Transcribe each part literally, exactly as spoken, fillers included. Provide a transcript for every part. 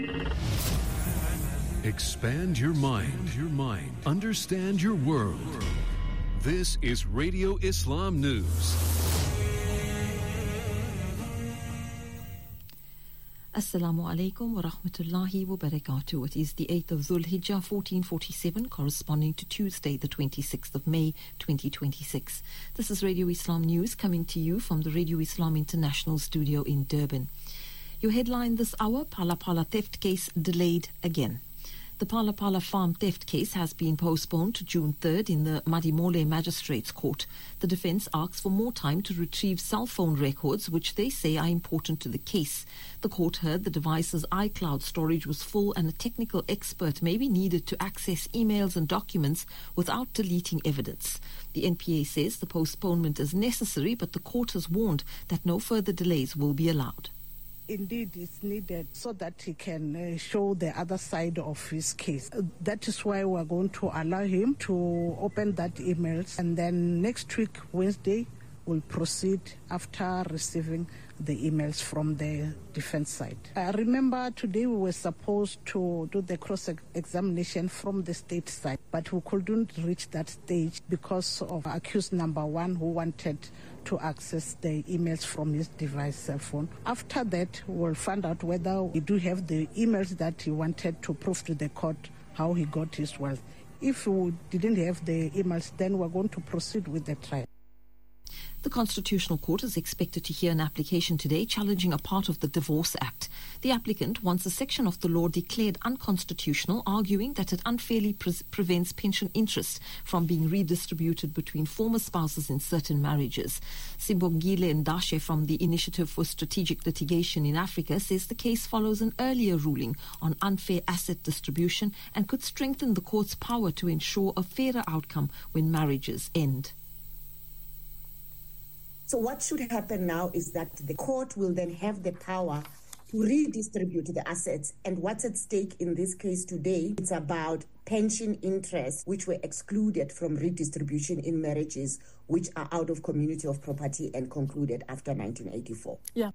Expand your mind, your mind. Understand your world. This is Radio Islam News. Assalamu alaikum wa rahmatullahi wa barakatuh. It is the eighth of Dhul Hijjah fourteen forty-seven, corresponding to Tuesday the twenty-sixth of May twenty twenty-six. This is Radio Islam News coming to you from the Radio Islam International studio in Durban. Your headline this hour: Phala Phala theft case delayed again. The Phala Phala farm theft case has been postponed to June third in the Madimole Magistrates Court. The defence asks for more time to retrieve cell phone records, which they say are important to the case. The court heard the device's iCloud storage was full and a technical expert may be needed to access emails and documents without deleting evidence. The N P A says the postponement is necessary, but the court has warned that no further delays will be allowed. Indeed, it's needed so that he can uh, show the other side of his case. Uh, that is why we're going to allow him to open that emails, and then next week, Wednesday, we'll proceed after receiving the emails from the defense side. Uh, remember, today we were supposed to do the cross-examination from the state side, but we couldn't reach that stage because of accused number one who wanted to access the emails from his device cell phone. After that, we'll find out whether we do have the emails that he wanted to prove to the court how he got his wealth. If we didn't have the emails, then we're going to proceed with the trial. The Constitutional Court is expected to hear an application today challenging a part of the Divorce Act. The applicant wants a section of the law declared unconstitutional, arguing that it unfairly pre- prevents pension interest from being redistributed between former spouses in certain marriages. Sibongile Ndashe from the Initiative for Strategic Litigation in Africa says the case follows an earlier ruling on unfair asset distribution and could strengthen the court's power to ensure a fairer outcome when marriages end. So what should happen now is that the court will then have the power to redistribute the assets. And what's at stake in this case today, it's about pension interests which were excluded from redistribution in marriages which are out of community of property and concluded after nineteen eighty-four. Yeah.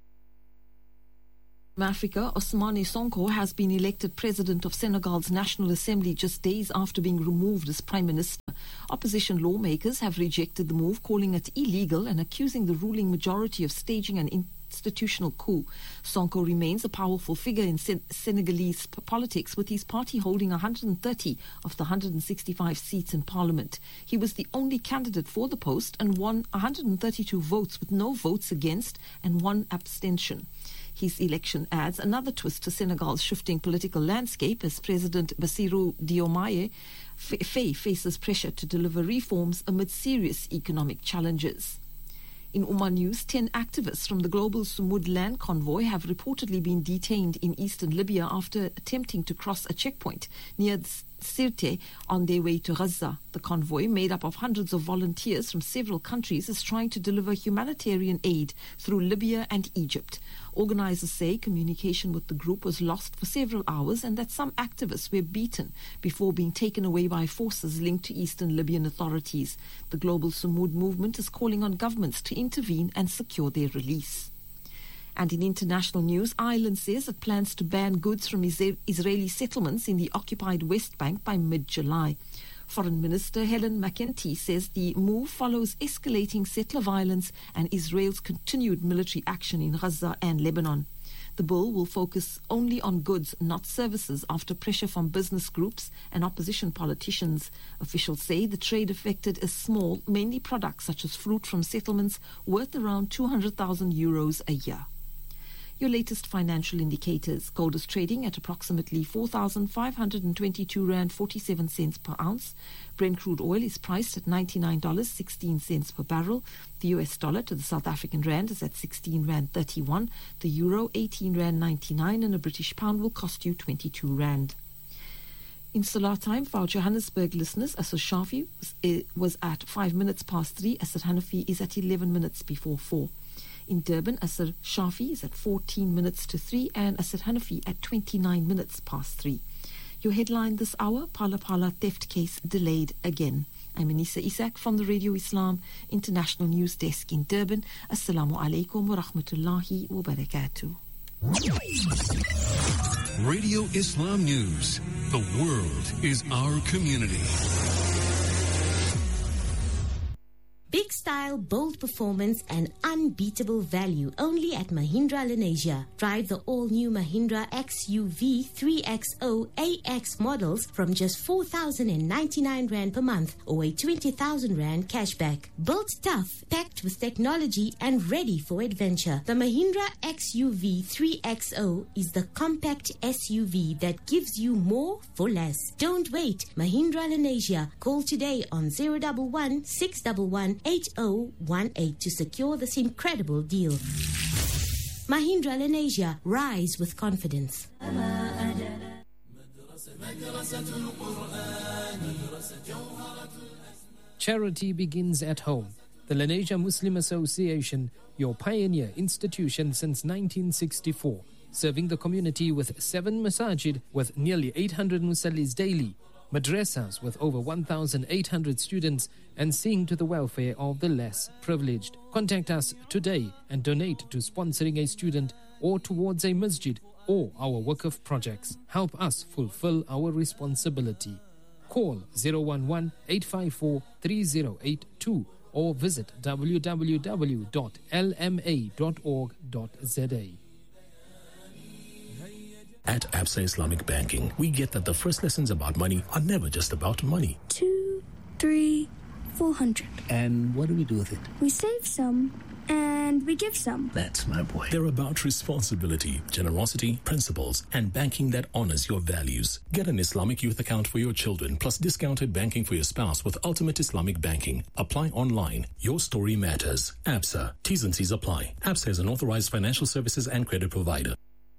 Africa, Ousmane Sonko has been elected president of Senegal's National Assembly just days after being removed as prime minister. Opposition lawmakers have rejected the move, calling it illegal and accusing the ruling majority of staging an institutional coup. Sonko remains a powerful figure in Sen- Senegalese p- politics, with his party holding one hundred thirty of the one hundred sixty-five seats in parliament. He was the only candidate for the post and won one hundred thirty-two votes with no votes against and one abstention. His election adds another twist to Senegal's shifting political landscape as President Bassirou Diomaye Faye faces pressure to deliver reforms amid serious economic challenges. In Oman news, ten activists from the Global Sumud land convoy have reportedly been detained in eastern Libya after attempting to cross a checkpoint near Sirte on their way to Gaza. The convoy, made up of hundreds of volunteers from several countries, is trying to deliver humanitarian aid through Libya and Egypt. Organizers say communication with the group was lost for several hours and that some activists were beaten before being taken away by forces linked to eastern Libyan authorities. The Global Sumud movement is calling on governments to intervene and secure their release. And in international news, Ireland says it plans to ban goods from Israeli settlements in the occupied West Bank by mid-July. Foreign Minister Helen McEntee says the move follows escalating settler violence and Israel's continued military action in Gaza and Lebanon. The bill will focus only on goods, not services, after pressure from business groups and opposition politicians. Officials say the trade affected is small, mainly products such as fruit from settlements worth around two hundred thousand euros a year. Your latest financial indicators. Gold is trading at approximately four thousand five hundred twenty-two rand forty-seven cents per ounce. Brent crude oil is priced at ninety-nine dollars and sixteen cents per barrel. The U S dollar to the South African rand is at sixteen rand thirty-one. The euro eighteen rand ninety-nine, and a British pound will cost you twenty-two rand. In Salah time for our Johannesburg listeners, Asr Shafi was, was at five minutes past three. Asr Hanafi is at eleven minutes before four. In Durban, Asr Shafi is at fourteen minutes to three and Asr Hanafi at twenty-nine minutes past three. Your headline this hour: Phala Phala theft case delayed again. I'm Anissa Isak from the Radio Islam International News Desk in Durban. Assalamu alaikum wa rahmatullahi wa barakatuh. Radio Islam News. The world is our community. Big style, bold performance and unbeatable value only at Mahindra Lenasia. Drive the all-new Mahindra X U V three X zero A X models from just four thousand ninety-nine rand per month or a twenty thousand rand cashback. Built tough, packed with technology and ready for adventure. The Mahindra X U V three X zero is the compact S U V that gives you more for less. Don't wait. Mahindra Lenasia. Call today on zero one one, six one one, eight zero one eight to secure this incredible deal. Mahindra Lenasia, rise with confidence. Charity begins at home. The Lenasia Muslim Association, your pioneer institution since nineteen sixty-four, serving the community with seven masajid with nearly eight hundred musallis daily, madrasas with over one thousand eight hundred students, and seeing to the welfare of the less privileged. Contact us today and donate to sponsoring a student or towards a masjid or our Waqf projects. Help us fulfill our responsibility. Call zero one one, eight five four, three zero eight two or visit w w w dot l m a dot org dot z a. At Absa Islamic Banking, we get that the first lessons about money are never just about money. Two, three, four hundred. And what do we do with it? We save some and we give some. That's my boy. They're about responsibility, generosity, principles, and banking that honors your values. Get an Islamic youth account for your children, plus discounted banking for your spouse with Ultimate Islamic Banking. Apply online. Your story matters. Absa. T's and C's apply. Absa is an authorized financial services and credit provider.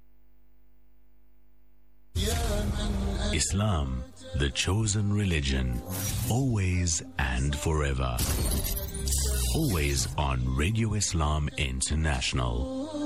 Islam, the chosen religion, always and forever. Always on Radio Islam International.